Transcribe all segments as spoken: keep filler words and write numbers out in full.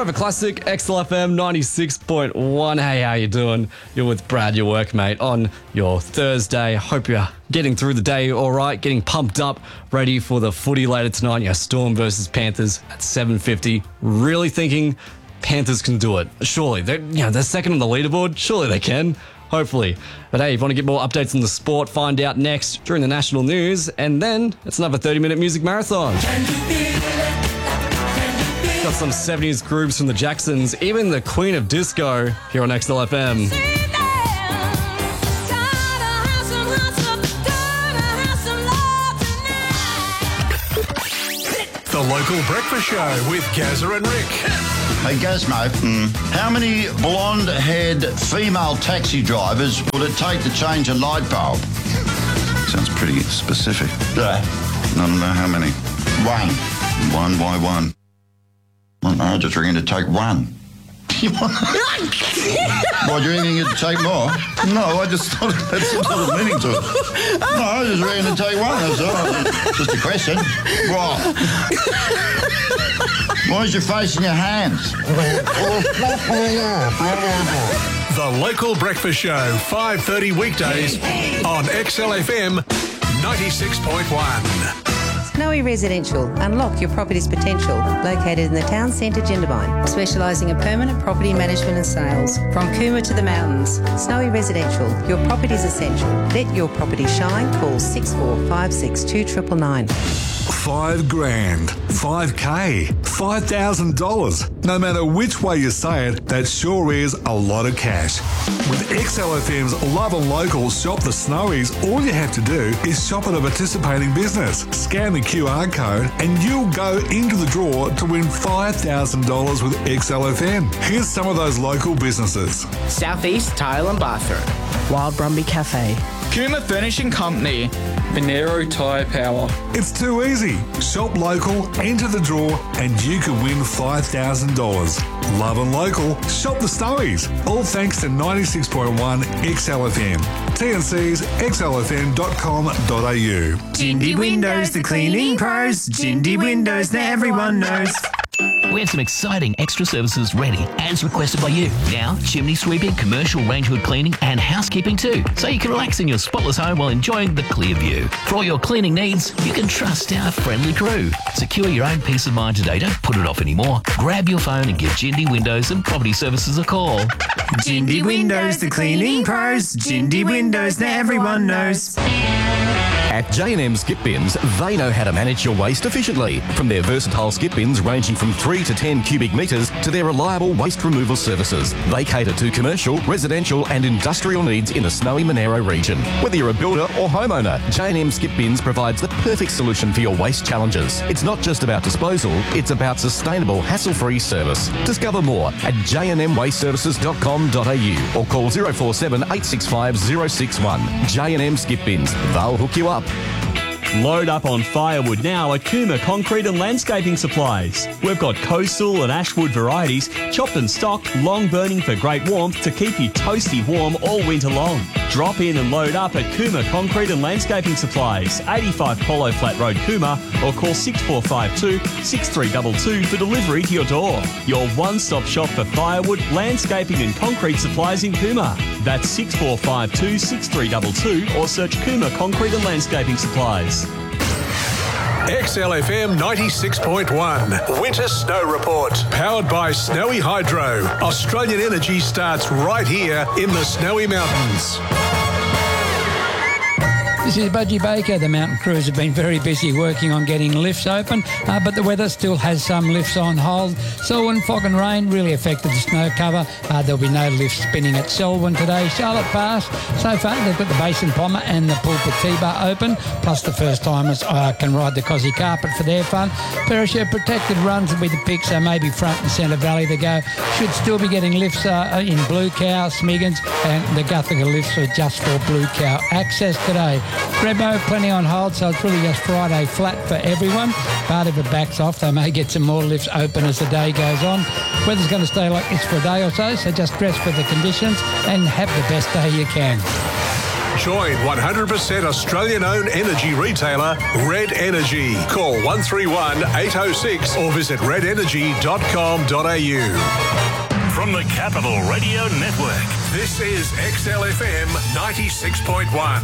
Forever Classic, X L F M ninety-six point one. Hey, how you doing? You're with Brad, your workmate, on your Thursday. Hope you're getting through the day all right, getting pumped up, ready for the footy later tonight. Yeah, Storm versus Panthers at seven fifty. Really thinking Panthers can do it. Surely. They're, you know, they're second on the leaderboard. Surely they can. Hopefully. But hey, if you want to get more updates on the sport, find out next during the national news. And then it's another thirty-minute music marathon. Got some seventies grooves from the Jacksons, even the Queen of Disco here on X L F M. The Local Breakfast Show with Gazza and Rick. Hey, Gazmo, mm. how many blonde-haired female taxi drivers would it take to change a light bulb? Sounds pretty specific. Yeah. I don't know how many. One. One by one. I don't know, I just reckon it'd take one. Why, do you think it'd take more? No, I just thought it had some sort of meaning to it. No, I just reckon it'd take one, that's all. Just a question. What? Why's your face in your hands? The Local Breakfast Show, five thirty weekdays on X L F M ninety-six point one. Snowy Residential. Unlock your property's potential. Located in the town centre, Jindabyne. Specialising in permanent property management and sales. From Cooma to the mountains. Snowy Residential. Your property's essential. Let your property shine. Call six four five six two nine nine nine. Five grand, five K, five thousand dollars. No matter which way you say it, that sure is a lot of cash. With X L F M's Love and Local Shop the Snowies, all you have to do is shop at a participating business, scan the Q R code, and you'll go into the draw to win five thousand dollars with X L F M. Here's some of those local businesses. Southeast Tile and Bathroom, Wild Brumby Cafe, Cooma Furnishing Company, Venero Tyre Power. It's too easy. Shop local, enter the draw, and you can win five thousand dollars. Love and Local, shop the Snowies. All thanks to ninety-six point one X L F M. T and C's x l f m dot com dot a u. Jindy Windows, the cleaning pros. Jindy Windows that everyone knows. We have some exciting extra services ready as requested by you. Now, chimney sweeping, commercial range hood cleaning and housekeeping too. So you can relax in your spotless home while enjoying the clear view. For all your cleaning needs, you can trust our friendly crew. Secure your own peace of mind today. Don't put it off anymore. Grab your phone and give Jindy Windows and Property Services a call. Jindy Windows, the cleaning pros. Jindy Windows that everyone knows. At J and M Skip Bins, they know how to manage your waste efficiently. From their versatile skip bins ranging from three to ten cubic metres to their reliable waste removal services. They cater to commercial, residential and industrial needs in the snowy Monaro region. Whether you're a builder or homeowner, J and M Skip Bins provides the perfect solution for your waste challenges. It's not just about disposal, it's about sustainable, hassle-free service. Discover more at j and m waste services dot com dot a u or call zero four seven eight six five zero six one. J and M Skip Bins. They'll hook you up. Load up on firewood now at Cooma Concrete and Landscaping Supplies. We've got coastal and ashwood varieties, chopped and stocked, long burning for great warmth to keep you toasty warm all winter long. Drop in and load up at Cooma Concrete and Landscaping Supplies, eighty-five Polo Flat Road, Cooma, or call six four five two, six three two two for delivery to your door. Your one-stop shop for firewood, landscaping and concrete supplies in Cooma. That's six four five two, six three two two or search Cooma Concrete and Landscaping Supplies. X L F M ninety-six point one Winter Snow Report. Powered by Snowy Hydro. Australian energy starts right here in the Snowy Mountains. This is Budgie Baker. The mountain crews have been very busy working on getting lifts open, uh, but the weather still has some lifts on hold. Selwyn, fog and rain really affected the snow cover. Uh, there'll be no lifts spinning at Selwyn today. Charlotte Pass, so far they've got the Basin Pommer and the Pulpit T-Bar open, plus the first-timers uh, can ride the Cosy Carpet for their fun. Perisher protected runs will be the pick, so maybe front and centre valley to go. Should still be getting lifts uh, in Blue Cow, Smiggins, and the Guthica lifts are just for Blue Cow access today. Rebo, plenty on hold, so it's really just Friday flat for everyone. But if it backs off, they may get some more lifts open as the day goes on. Weather's going to stay like this for a day or so, so just dress for the conditions and have the best day you can. Join one hundred percent Australian-owned energy retailer Red Energy. Call one three one, eight oh six or visit red energy dot com dot a u. From the Capital Radio Network, this is X L F M ninety-six point one.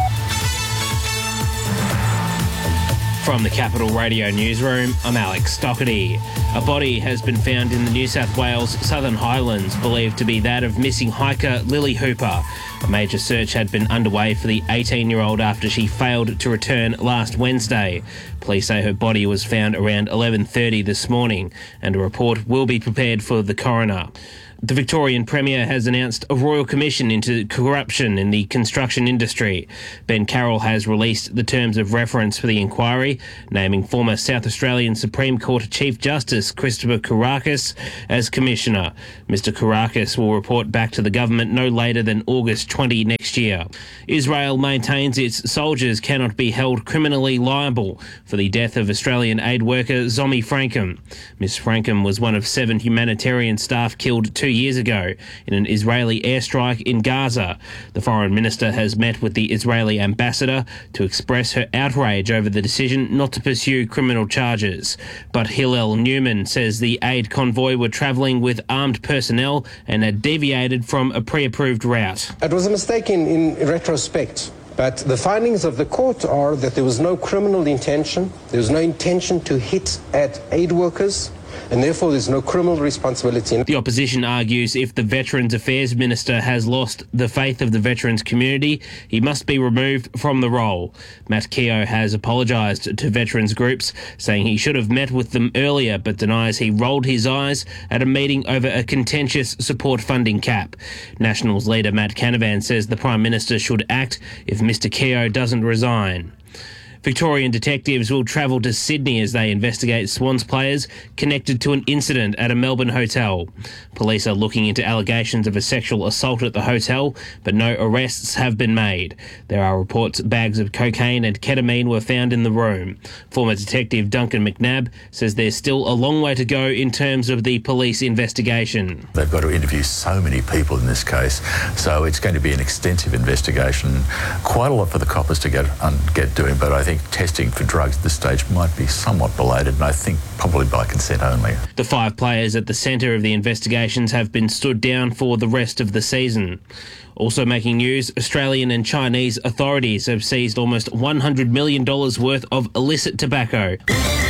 From the Capital Radio Newsroom, I'm Alex Stockerty. A body has been found in the New South Wales Southern Highlands, believed to be that of missing hiker Lily Hooper. A major search had been underway for the eighteen-year-old after she failed to return last Wednesday. Police say her body was found around eleven thirty this morning, and a report will be prepared for the coroner. The Victorian Premier has announced a royal commission into corruption in the construction industry. Ben Carroll has released the terms of reference for the inquiry, naming former South Australian Supreme Court Chief Justice Christopher Kourakis as Commissioner. Mister Kourakis will report back to the government no later than August twentieth next year. Israel maintains its soldiers cannot be held criminally liable for the death of Australian aid worker Zomi Frankham. Miss Frankham was one of seven humanitarian staff killed two years ago in an Israeli airstrike in Gaza. The Foreign Minister has met with the Israeli ambassador to express her outrage over the decision not to pursue criminal charges. But Hillel Newman says the aid convoy were travelling with armed personnel and had deviated from a pre-approved route. It was a mistake in, in retrospect. But the findings of the court are that there was no criminal intention, there was no intention to hit at aid workers, and therefore there's no criminal responsibility. The opposition argues if the Veterans Affairs Minister has lost the faith of the veterans community, he must be removed from the role. Matt Keogh has apologised to veterans groups, saying he should have met with them earlier, but denies he rolled his eyes at a meeting over a contentious support funding cap. Nationals leader Matt Canavan says the Prime Minister should act if Mister Keogh doesn't resign. Victorian detectives will travel to Sydney as they investigate Swans players connected to an incident at a Melbourne hotel. Police are looking into allegations of a sexual assault at the hotel, but no arrests have been made. There are reports bags of cocaine and ketamine were found in the room. Former detective Duncan McNabb says there's still a long way to go in terms of the police investigation. They've got to interview so many people in this case, so it's going to be an extensive investigation. Quite a lot for the coppers to get, um, get doing, but I think testing for drugs at this stage might be somewhat belated, and I think probably by consent only. The five players at the centre of the investigations have been stood down for the rest of the season. Also making news, Australian and Chinese authorities have seized almost one hundred million dollars worth of illicit tobacco.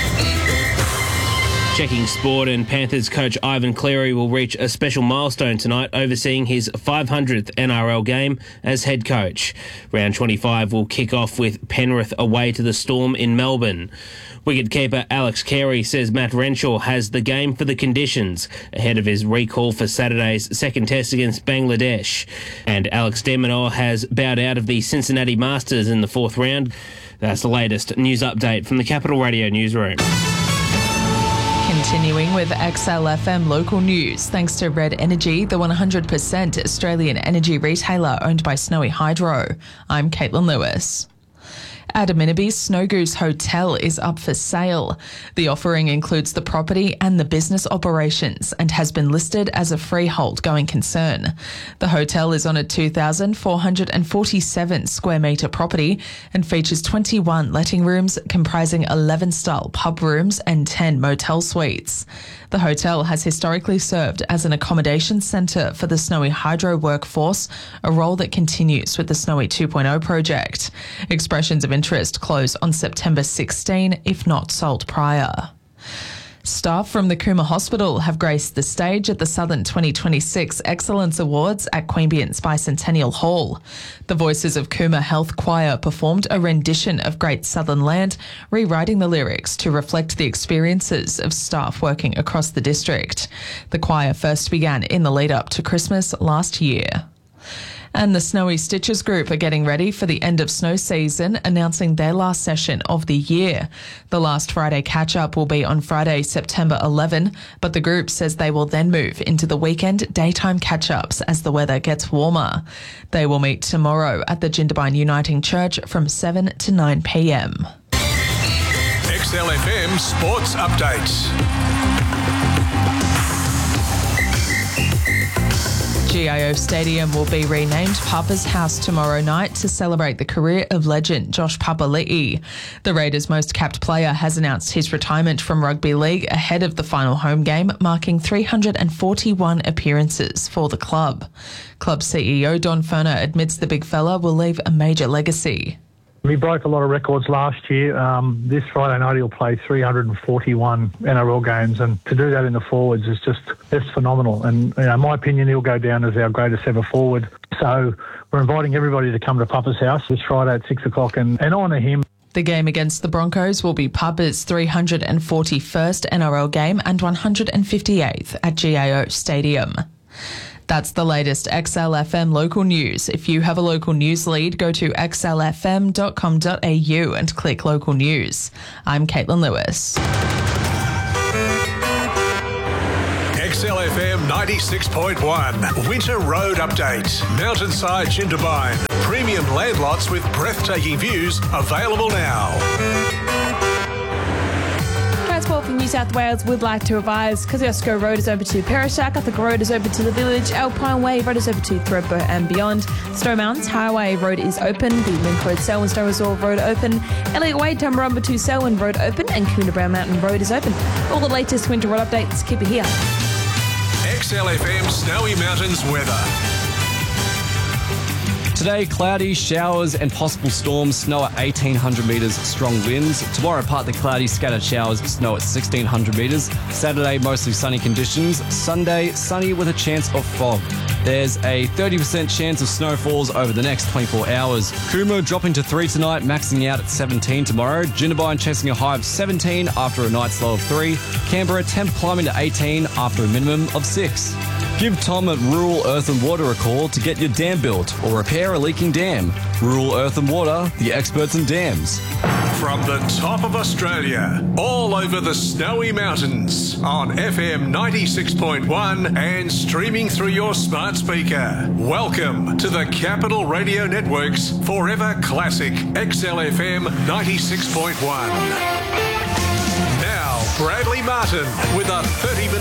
Checking sport, and Panthers coach Ivan Cleary will reach a special milestone tonight, overseeing his five hundredth N R L game as head coach. Round twenty-five will kick off with Penrith away to the Storm in Melbourne. Wicketkeeper Alex Carey says Matt Renshaw has the game for the conditions ahead of his recall for Saturday's second test against Bangladesh. And Alex de Minaur has bowed out of the Cincinnati Masters in the fourth round. That's the latest news update from the Capital Radio Newsroom. Continuing with X L F M local news, thanks to Red Energy, the one hundred percent Australian energy retailer owned by Snowy Hydro. I'm Caitlin Lewis. Adaminaby's Snow Goose Hotel is up for sale. The offering includes the property and the business operations and has been listed as a freehold going concern. The hotel is on a two thousand four hundred forty-seven square metre property and features twenty-one letting rooms comprising eleven style pub rooms and ten motel suites. The hotel has historically served as an accommodation centre for the Snowy Hydro workforce, a role that continues with the Snowy two point oh project. Expressions of interest close on September sixteenth, if not sold prior. Staff from the Cooma Hospital have graced the stage at the Southern twenty twenty-six Excellence Awards at Queanbeyan's Bicentennial Hall. The Voices of Cooma Health Choir performed a rendition of Great Southern Land, rewriting the lyrics to reflect the experiences of staff working across the district. The choir first began in the lead-up to Christmas last year. And the Snowy Stitches Group are getting ready for the end of snow season, announcing their last session of the year. The last Friday catch-up will be on Friday, September eleventh, but the group says they will then move into the weekend daytime catch-ups as the weather gets warmer. They will meet tomorrow at the Jindabyne Uniting Church from seven to nine p.m. X L F M Sports Updates. G I O Stadium will be renamed Papa's House tomorrow night to celebrate the career of legend Josh Papali'i. The Raiders' most capped player has announced his retirement from rugby league ahead of the final home game, marking three hundred forty-one appearances for the club. Club C E O Don Furner admits the big fella will leave a major legacy. He broke a lot of records last year. Um, this Friday night he'll play three hundred forty-one N R L games, and to do that in the forwards is just just phenomenal. And you know, in my opinion, he'll go down as our greatest ever forward. So we're inviting everybody to come to Papa's House this Friday at six o'clock and, and honour him. The game against the Broncos will be Papa's three hundred forty-first N R L game and one hundred fifty-eighth at G I O Stadium. That's the latest X L F M local news. If you have a local news lead, go to x l f m dot com dot a u and click local news. I'm Caitlin Lewis. X L F M ninety-six point one Winter Road Update. Mountainside Jindabyne. Premium land lots with breathtaking views available now. Transport for New South Wales would like to advise Kosciuszko Road is open to Perishack, Uthak Road is open to the village, Alpine Way Road is open to Thredbo and beyond, Snow Mountains Highway Road is open, the Link Road Selwyn Snow Resort Road open, Elliot Way Tumbarumba to Selwyn Road open, and Coomera Brown Mountain Road is open. All the latest winter road updates, keep it here. X L F M Snowy Mountains weather. Today, cloudy, showers and possible storms, snow at eighteen hundred metres, strong winds. Tomorrow, partly cloudy, scattered showers, snow at sixteen hundred metres. Saturday, mostly sunny conditions. Sunday, sunny with a chance of fog. There's a thirty percent chance of snowfalls over the next twenty-four hours. Coomera dropping to three tonight, maxing out at seventeen tomorrow. Jindabyne chasing a high of seventeen after a night's low of three. Canberra, temp climbing to eighteen after a minimum of six. Give Tom at Rural Earth and Water a call to get your dam built or repair a leaking dam. Rural Earth and Water, the experts in dams. From the top of Australia, all over the Snowy Mountains, on F M ninety-six point one and streaming through your smart speaker. Welcome to the Capital Radio Network's Forever Classic X L F M ninety-six point one. Now, Bradley Martin with a thirty minute